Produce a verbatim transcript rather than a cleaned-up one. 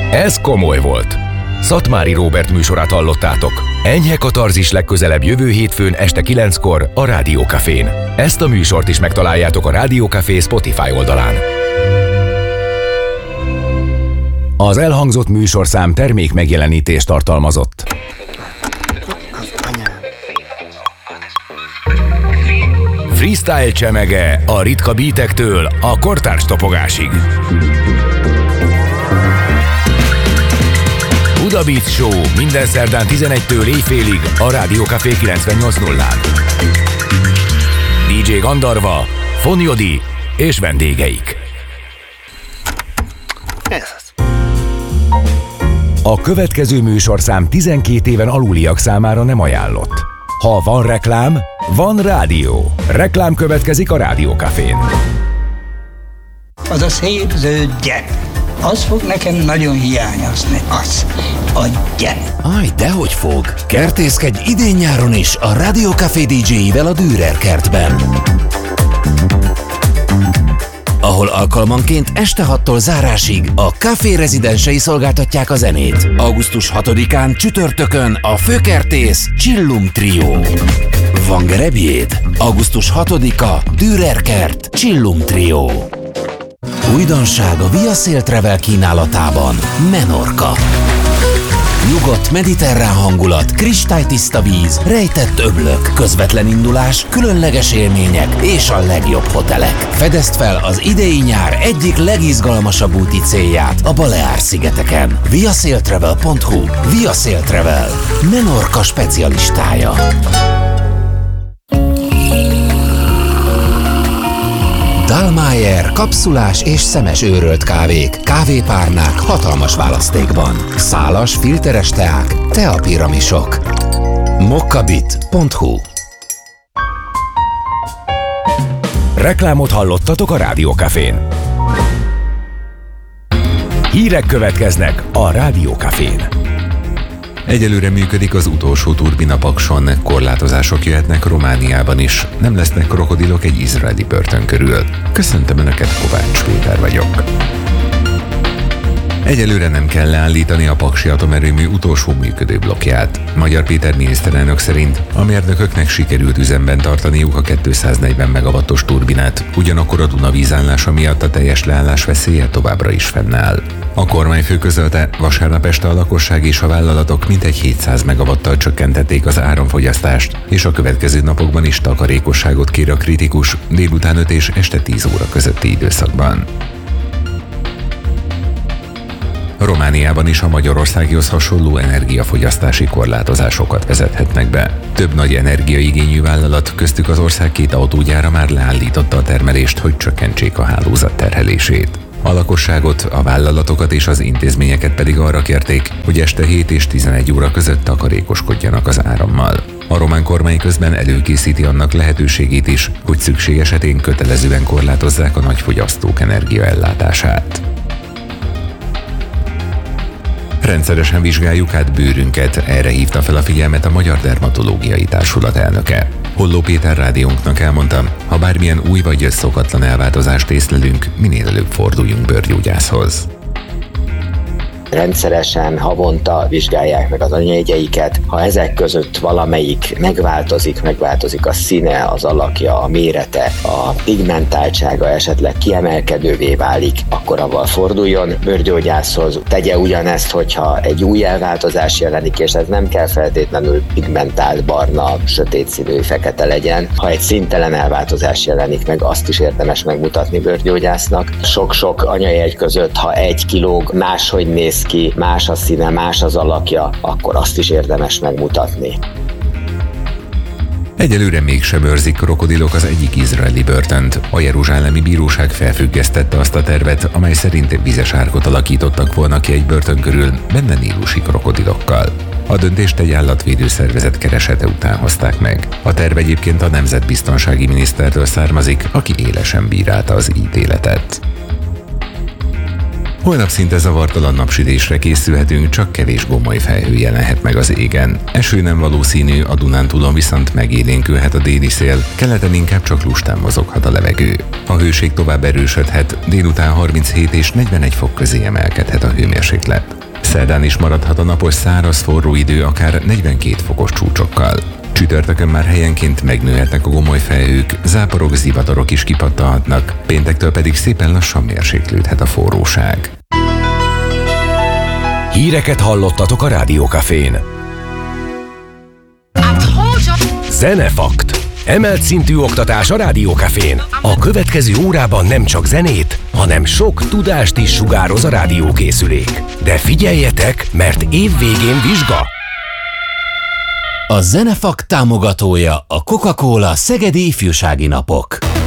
Ez komoly volt. Szatmári Róbert műsorát hallottátok. Enyhe katarzis legközelebb jövő hétfőn este kilenckor a Rádió Cafén. Ezt a műsort is megtaláljátok a Rádió Café Spotify oldalán. Az elhangzott műsorszám termék megjelenítést tartalmazott. Freestyle csemege a ritka beatektől a kortárs topogásig. Buda Beat Show minden szerdán tizenegytől éjfélig a Rádió Café kilencvennyolc nullán. dé dzsé Gandarva, Fonyodi és vendégeik. Ez az. A következő műsorszám tizenkét éven aluliak számára nem ajánlott. Ha van reklám, van rádió. Reklám következik a Rádió Cafén. Az a szép zöld gyep. Az fog nekem nagyon hiányozni. Az. A gyep. Aj, dehogy fog. Kertészkedj idén-nyáron is a Rádió Café dé dzséivel a Dürer kertben, ahol alkalmanként este hattól zárásig a Café rezidensei szolgáltatják a zenét. augusztus hatodikán csütörtökön a főkertész Csillum Trio. Van gerebjéd? augusztus hatodika Dürer kert Csillum Trio. Újdonság a Via Sail Travel kínálatában Menorca. Nyugodt mediterrán hangulat, kristálytiszta víz, rejtett öblök, közvetlen indulás, különleges élmények és a legjobb hotelek. Fedezd fel az idei nyár egyik legizgalmasabb úti célját a Baleár-szigeteken. viasailtravel pont hu. Via Sail Travel, Menorca specialistája. Dallmayr kapszulás és szemes őrölt kávék, kávépárnák hatalmas választékban. Szálas, filteres teák, teapiramisok. mokkabit pont hu. Reklámot hallottatok a Rádió Cafén. Hírek következnek a Rádió Cafén. Egyelőre működik az utolsó turbina Pakson, korlátozások jöhetnek Romániában is, nem lesznek krokodilok egy izraeli börtön körül. Köszöntöm Önöket, Kovács Péter vagyok. Egyelőre nem kell leállítani a paksi atomerőmű utolsó működő blokkját. Magyar Péter miniszterelnök szerint a mérnököknek sikerült üzemben tartaniuk a kétszáznegyven megawattos turbinát, ugyanakkor a Duna vízállása miatt a teljes leállás veszélye továbbra is fennáll. A kormányfő közölte, vasárnap este a lakosság és a vállalatok mintegy hétszáz megawattal csökkentették az áramfogyasztást, és a következő napokban is takarékosságot kér a kritikus délután öt és este tíz óra közötti időszakban. Romániában is a Magyarországihoz hasonló energiafogyasztási korlátozásokat vezethetnek be. Több nagy energiaigényű vállalat, köztük az ország két autógyára már leállította a termelést, hogy csökkentsék a hálózat terhelését. A lakosságot, a vállalatokat és az intézményeket pedig arra kérték, hogy este hét és tizenegy óra között takarékoskodjanak az árammal. A román kormány közben előkészíti annak lehetőségét is, hogy szükség esetén kötelezően korlátozzák a nagyfogyasztók energiaellátását. Rendszeresen vizsgáljuk át bőrünket, erre hívta fel a figyelmet a Magyar Dermatológiai Társulat elnöke. Holló Péter rádiónknak elmondta, ha bármilyen új vagy szokatlan elváltozást észlelünk, minél előbb forduljunk bőrgyógyászhoz. Rendszeresen, havonta vizsgálják meg az anyajegyeiket. Ha ezek között valamelyik megváltozik, megváltozik a színe, az alakja, a mérete, a pigmentáltsága esetleg kiemelkedővé válik, akkor avval forduljon bőrgyógyászhoz. Tegye ugyanezt, hogyha egy új elváltozás jelenik, és ez nem kell feltétlenül pigmentált, barna, sötét színű, fekete legyen. Ha egy színtelen elváltozás jelenik meg, azt is érdemes megmutatni bőrgyógyásznak. Sok-sok anyajegy között, ha egy kilóg máshogy néz ki, más a színe, más az alakja, akkor azt is érdemes megmutatni. Egyelőre mégsem őrzik krokodilok az egyik izraeli börtönt. A jeruzsálemi bíróság felfüggesztette azt a tervet, amely szerint vizes árkot alakítottak volna ki egy börtön körül, benne nílusi krokodilokkal. A döntést egy állatvédő szervezet keresete után hozták meg. A terv egyébként a nemzetbiztonsági minisztertől származik, aki élesen bírálta az ítéletet. Holnap szinte zavartalan napsütésre készülhetünk, csak kevés gomoly felhő jelenhet meg az égen. Eső nem valószínű, a Dunántúlon viszont megélénkülhet a déli szél, keleten inkább csak lustán mozoghat a levegő. A hőség tovább erősödhet, délután harminchét és negyvenegy fok közé emelkedhet a hőmérséklet. Szerdán is maradhat a napos száraz forró idő, akár negyvenkét fokos csúcsokkal. Csütörtökön már helyenként megnőhetnek a gomoly felhők, záporok, zivatarok is kipattanhatnak, péntektől pedig szépen lassan mérséklődhet a forróság. Híreket hallottatok a Rádiókafén. Zenefakt. Emelt szintű oktatás a Rádiókafén. A következő órában nem csak zenét, hanem sok tudást is sugároz a rádiókészülék. De figyeljetek, mert évvégén vizsga. A Zenefakt támogatója a Coca-Cola Szegedi Ifjúsági Napok.